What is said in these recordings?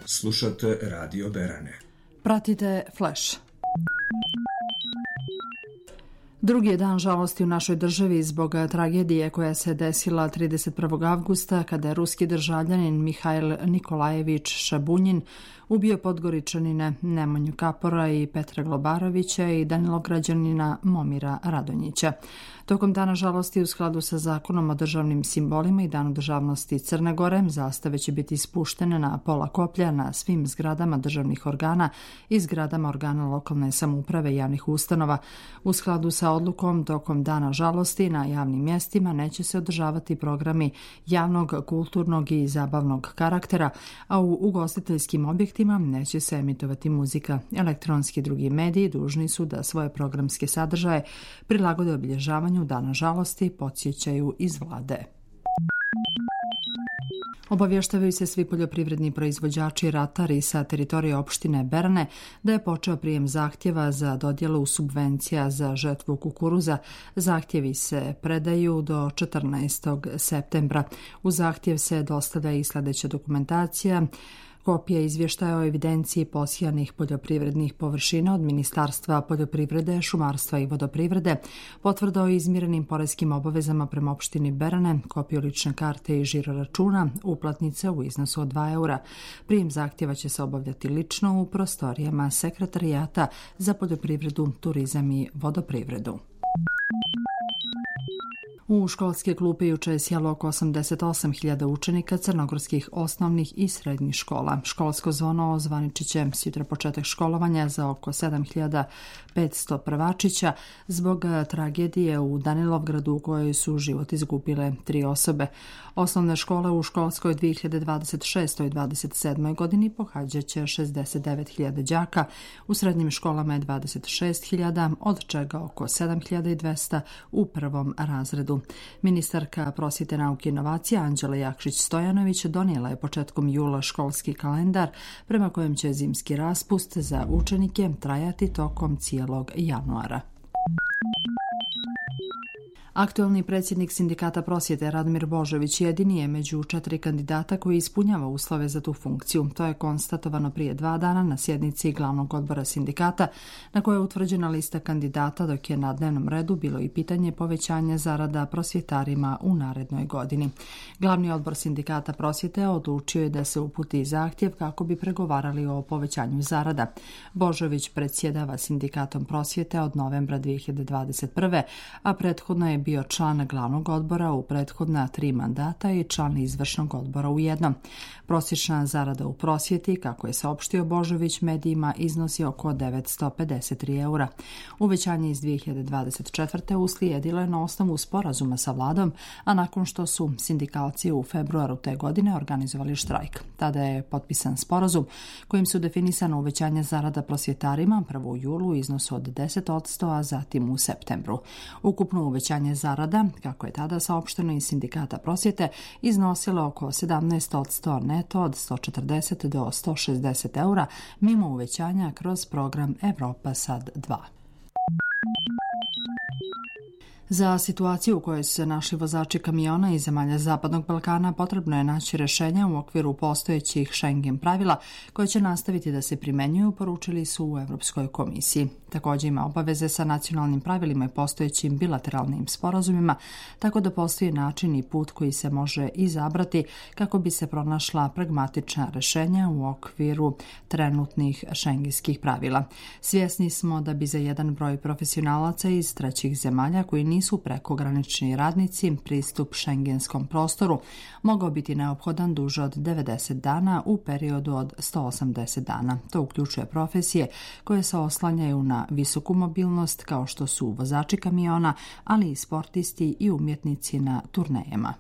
Slušate Radio Berane. Pratite Flash. Drugi je dan žalosti u našoj državi zbog tragedije koja se desila 31. avgusta kada je ruski državljanin Mihail Nikolajević Šabunjin ubio Podgoričanine Nemanju Kapora i Petra Globarovića i Danilograđanina Momira Radonjića. Tokom dana žalosti u skladu sa zakonom o državnim simbolima i danu državnosti Crne Gore, zastave će biti ispuštene na pola koplja na svim zgradama državnih organa i zgradama organa lokalne samouprave i javnih ustanova. U skladu sa odlukom, tokom dana žalosti na javnim mjestima neće se održavati programi javnog, kulturnog i zabavnog karaktera, a u ugostiteljskim objektima neće se emitovati muzika. Elektronski drugi mediji dužni su da svoje programske sadržaje prilagode obilježavanju dana žalosti, podsjećaju iz vlade. Obavještavaju se svi poljoprivredni proizvođači i ratari sa teritorije opštine Berane da je počeo prijem zahtjeva za dodjelu subvencija za žetvu kukuruza. Zahtjevi se predaju do 14. septembra. U zahtjev se dostavlja i sljedeća dokumentacija: kopija izvještaja o evidenciji posijanih poljoprivrednih površina od Ministarstva poljoprivrede, šumarstva i vodoprivrede, potvrda o izmirenim poreskim obavezama prema opštini Berane, kopiju lične karte i žiro računa, uplatnice u iznosu od 2 eura. Prijem zahtjeva će se obavljati lično u prostorijama Sekretarijata za poljoprivredu, turizam i vodoprivredu. U školske klupe juče je sjelo oko 88.000 učenika crnogorskih osnovnih i srednjih škola. Školsko zvono ozvaničit će sutra početak školovanja za oko 7.500 prvačića zbog tragedije u Danilovgradu u kojoj su život izgubile 3 osobe. Osnovne škole u školskoj 2026. i 2027. godini pohađat će 69.000 đaka, u srednjim školama je 26.000, od čega oko 7.200 u prvom razredu. Ministarka prosvjete, nauke i inovacija Anđela Jakšić-Stojanović donijela je početkom jula školski kalendar prema kojem će zimski raspust za učenike trajati tokom cijelog januara. Aktualni predsjednik Sindikata prosvjete Radomir Božović jedini je među 4 kandidata koji ispunjava uslove za tu funkciju. To je konstatovano prije 2 dana na sjednici glavnog odbora sindikata na kojoj je utvrđena lista kandidata, dok je na dnevnom redu bilo i pitanje povećanja zarada prosvjetarima u narednoj godini. Glavni odbor Sindikata prosvjete odlučio je da se uputi zahtjev kako bi pregovarali o povećanju zarada. Božović predsjedava Sindikatom prosvjete od novembra 2021. a prethodno je bio član glavnog odbora u prethodna 3 mandata i član izvršnog odbora u jednom. Prosječna zarada u prosvjeti, kako je saopštio Božović medijima, iznosi oko 953 eura. Uvećanje iz 2024. uslijedilo je na osnovu sporazuma sa vladom, a nakon što su sindikalci u februaru te godine organizovali štrajk. Tada je potpisan sporazum kojim su definisano uvećanje zarada prosvjetarima prvo u julu u iznosu od 10%, a zatim u septembru. Ukupno uvećanje zarada, kako je tada saopšteno iz Sindikata prosvjete, iznosilo oko 17% neto od 140 do 160 eura, mimo uvećanja kroz program Evropa Sad 2. Za situaciju u kojoj su se našli vozači kamiona iz zemalja Zapadnog Balkana potrebno je naći rješenja u okviru postojećih Schengen pravila koje će nastaviti da se primjenjuju, poručili su u Europskoj komisiji. Također ima obaveze sa nacionalnim pravilima i postojećim bilateralnim sporazumima, tako da postoji način i put koji se može izabrati kako bi se pronašla pragmatična rješenja u okviru trenutnih šengenskih pravila. Svjesni smo da bi za jedan broj profesionalaca iz trećih zemalja koji nisu prekogranični radnici pristup šengenskom prostoru mogao biti neophodan duže od 90 dana u periodu od 180 dana. To uključuje profesije koje se oslanjaju na visoku mobilnost kao što su vozači kamiona, ali i sportisti i umjetnici na turnejama.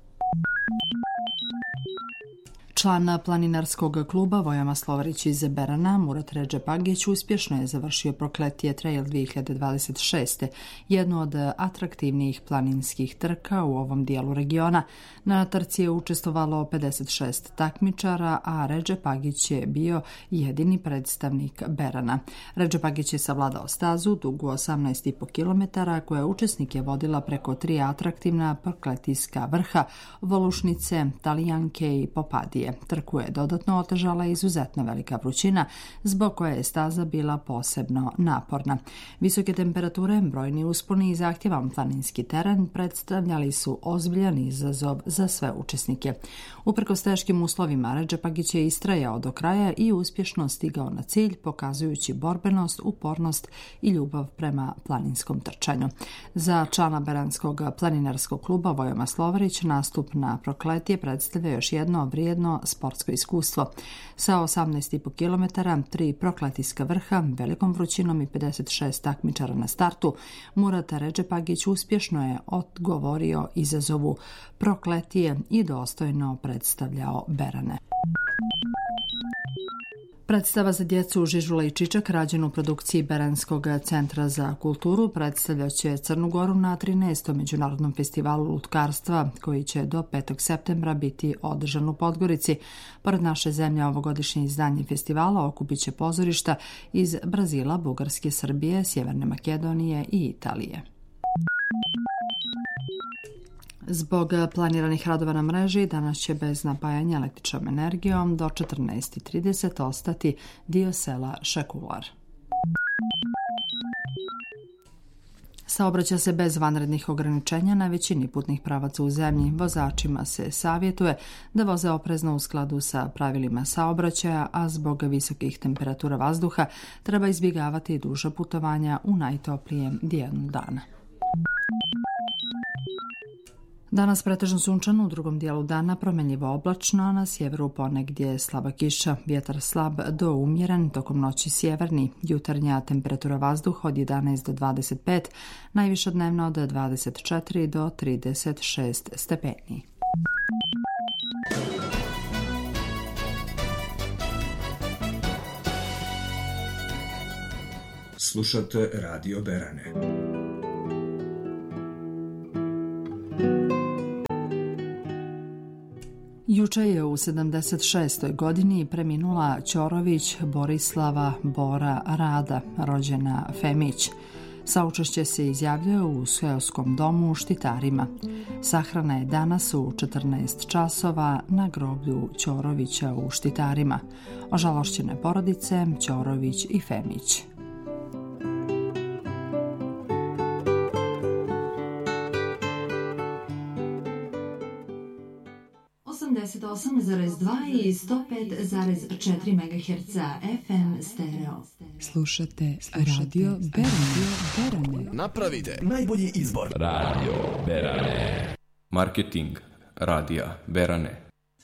Član planinarskog kluba Vojama Slovarić iz Berana, Murat Redžep Agić, uspješno je završio Prokletije Trail 2026. jednu od atraktivnijih planinskih trka u ovom dijelu regiona. Na trci je učestvovalo 56 takmičara, a Redžep Agić je bio jedini predstavnik Berana. Redžep Agić je savladao stazu dugu 18,5 km, koja učesnike vodila preko 3 atraktivna prokletijska vrha, Volušnice, Talijanke i Popadije. Trku je dodatno otežala izuzetno velika vrućina, zbog koje je staza bila posebno naporna. Visoke temperature, brojni usponi i zahtjevan planinski teren predstavljali su ozbiljan izazov za sve učesnike. Uprkos teškim uslovima, Redžepagić je istrajao do kraja i uspješno stigao na cilj, pokazujući borbenost, upornost i ljubav prema planinskom trčanju. Za člana Beranskog planinarskog kluba Vojoma Slovarić nastup na Prokletije predstavlja još jedno vrijedno sportsko iskustvo. Sa 18,5 km, 3 prokletijska vrha, velikom vrućinom i 56 takmičara na startu, Murat Redžepagić uspješno je odgovorio izazovu Prokletije i dostojno predstavljao Berane. Predstava za djecu Žižula i Čičak, rađena u produkciji Beranskog centra za kulturu, predstavljaće Crnu Goru na 13. Međunarodnom festivalu lutkarstva, koji će do 5. septembra biti održan u Podgorici. Pored naše zemlje, ovogodišnje izdanje festivala okupit će pozorišta iz Brazila, Bugarske, Srbije, Sjeverne Makedonije i Italije. Zbog planiranih radova na mreži, danas će bez napajanja električnom energijom do 14:30 ostati dio sela Šekular. Saobraća se bez vanrednih ograničenja na većini putnih pravaca u zemlji. Vozačima se savjetuje da voze oprezno u skladu sa pravilima saobraćaja, a zbog visokih temperatura vazduha treba izbjegavati duža putovanja u najtoplijem dijelu dana. Danas pretežno sunčano, u drugom dijelu dana promjenjivo oblačno, a na sjeveru ponegdje slaba kiša, vjetar slab do umjeren, tokom noći sjeverni, jutarnja temperatura vazduha od 11 do 25, najviša dnevna od 24 do 36 stepeni. Slušate Radio Berane. Juče je u 76. godini preminula Ćorović Borislava Bora Rada, rođena Femić. Saučešće se izjavljuje u seoskom domu u Štitarima. Sahrana je danas u 14 časova na groblju Ćorovića u Štitarima. Ožalošćene porodice Ćorović i Femić. 88,2 i 105,4 MHz FM stereo. Slušate Radio Berane. Napravite najbolji izbor. Radio Berane. Marketing Radija Berane.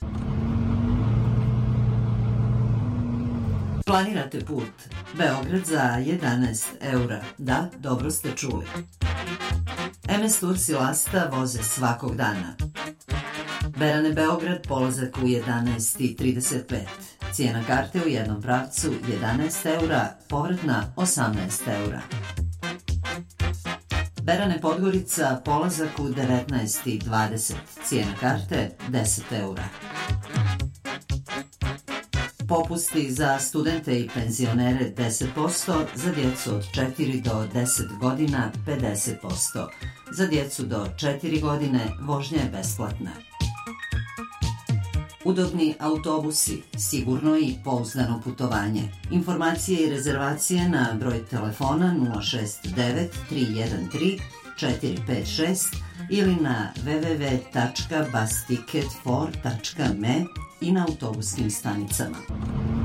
Planirate put Beograd za 11 eura. Da, dobro ste čuli. MS Tours i Lasta voze svakog dana. Berane Beograd, polazak u 11:35. Cijena karte u jednom pravcu 11 eura, povratna 18 eura. Berane Podgorica, polazak u 19:20. Cijena karte 10 eura. Popusti za studente i penzionere 10%, za djecu od 4 do 10 godina 50%. Za djecu do 4 godine vožnja je besplatna. Udobni autobusi, sigurno i pouzdano putovanje. Informacije i rezervacije na broj telefona 069 313 456 ili na www.busticketfor.me i na autobuskim stanicama.